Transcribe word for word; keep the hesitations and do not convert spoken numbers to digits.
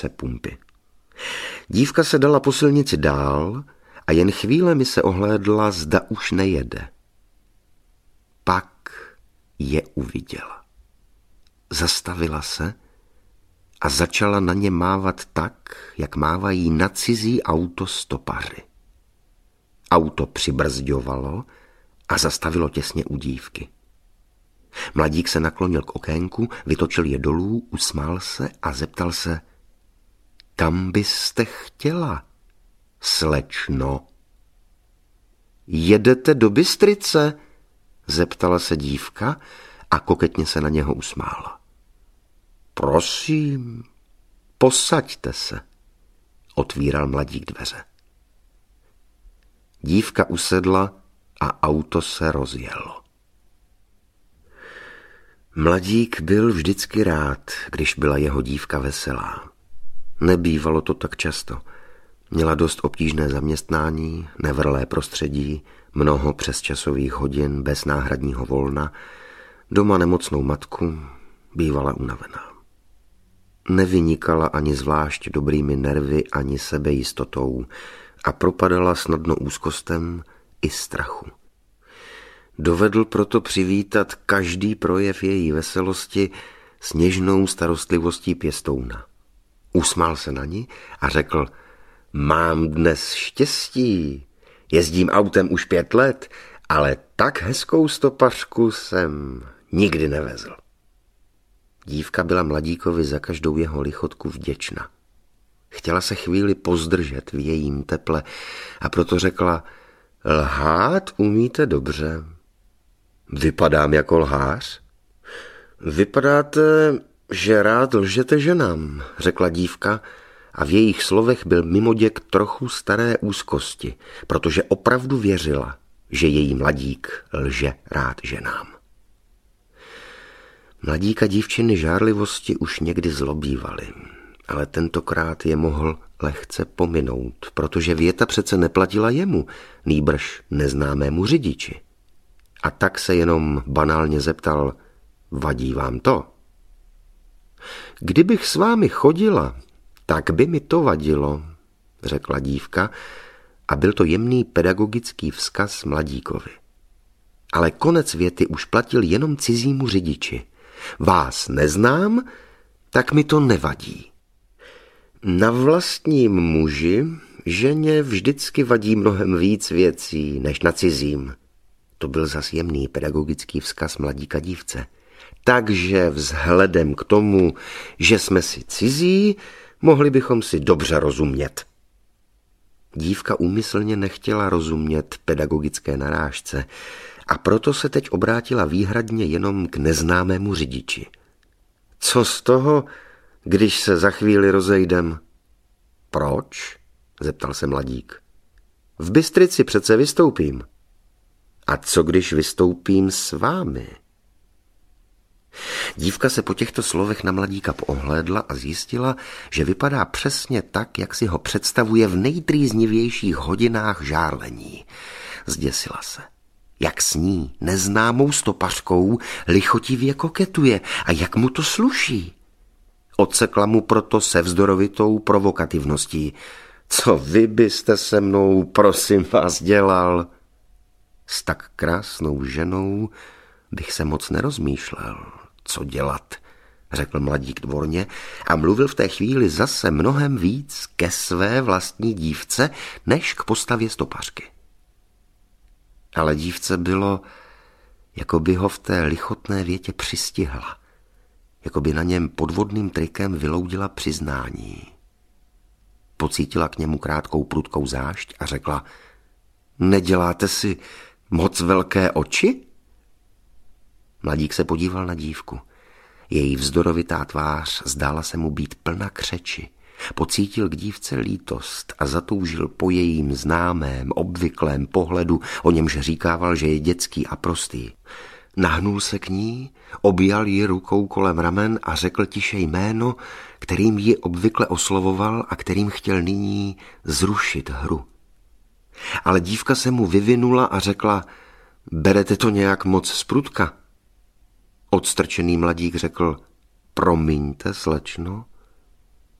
dívce pumpy. Dívka se dala po silnici dál a jen chvílemi se ohlédla, zda už nejede. Pak je uviděla. Zastavila se a začala na ně mávat tak, jak mávají na cizí auto stopaři. Auto přibrzďovalo a zastavilo těsně u dívky. Mladík se naklonil k okénku, vytočil je dolů, usmál se a zeptal se: Kam byste chtěla, slečno? Jedete do Bystrice? Zeptala se dívka a koketně se na něho usmála. Prosím, posaďte se, otvíral mladík dveře. Dívka usedla a auto se rozjelo. Mladík byl vždycky rád, když byla jeho dívka veselá. Nebývalo to tak často. Měla dost obtížné zaměstnání, nevrlé prostředí, mnoho přesčasových hodin bez náhradního volna, doma nemocnou matku, bývala unavená. Nevynikala ani zvlášť dobrými nervy, ani sebejistotou a propadala snadno úzkostem i strachu. Dovedl proto přivítat každý projev její veselosti s něžnou starostlivostí pěstouna. Usmál se na ní a řekl: Mám dnes štěstí, jezdím autem už pět let, ale tak hezkou stopařku jsem nikdy nevezl. Dívka byla mladíkovi za každou jeho lichotku vděčna. Chtěla se chvíli pozdržet v jejím teple a proto řekla: Lhát umíte dobře. Vypadám jako lhář? Vypadáte, že rád lžete ženám, řekla dívka a v jejich slovech byl mimoděk trochu staré úzkosti, protože opravdu věřila, že její mladík lže rád ženám. Mladíka dívčiny žárlivosti už někdy zlobívaly, ale tentokrát je mohl lehce pominout, protože věta přece neplatila jemu, nýbrž neznámému řidiči. A tak se jenom banálně zeptal: Vadí vám to? Kdybych s vámi chodila, tak by mi to vadilo, řekla dívka a byl to jemný pedagogický vzkaz mladíkovi. Ale konec věty už platil jenom cizímu řidiči. Vás neznám, tak mi to nevadí. Na vlastním muži ženě vždycky vadí mnohem víc věcí než na cizím. To byl zas jemný pedagogický vzkaz mladíka dívce. Takže vzhledem k tomu, že jsme si cizí, mohli bychom si dobře rozumět. Dívka úmyslně nechtěla rozumět pedagogické narážce a proto se teď obrátila výhradně jenom k neznámému řidiči. Co z toho, když se za chvíli rozejdem? Proč? Zeptal se mladík. V Bystrici přece vystoupím. A co když vystoupím s vámi? Dívka se po těchto slovech na mladíka poohlédla a zjistila, že vypadá přesně tak, jak si ho představuje v nejtrýznivějších hodinách žárlení. Zděsila se. Jak s ní, neznámou stopařkou, lichotivě koketuje a jak mu to sluší. Odsekla mu proto se vzdorovitou provokativností. Co vy byste se mnou, prosím vás, dělal? S tak krásnou ženou bych se moc nerozmýšlel, co dělat, řekl mladík dvorně a mluvil v té chvíli zase mnohem víc ke své vlastní dívce, než k postavě stopařky. Ale dívce bylo, jako by ho v té lichotné větě přistihla, jako by na něm podvodným trikem vyloudila přiznání. Pocítila k němu krátkou prudkou zášť a řekla: Neděláte si moc velké oči? Mladík se podíval na dívku. Její vzdorovitá tvář zdála se mu být plna křeči. Pocítil k dívce lítost a zatoužil po jejím známém, obvyklém pohledu, o němž říkával, že je dětský a prostý. Nahnul se k ní, objal ji rukou kolem ramen a řekl tiše jméno, kterým ji obvykle oslovoval a kterým chtěl nyní zrušit hru. Ale dívka se mu vyvinula a řekla: Berete to nějak moc zprudka? Odstrčený mladík řekl: Promiňte, slečno,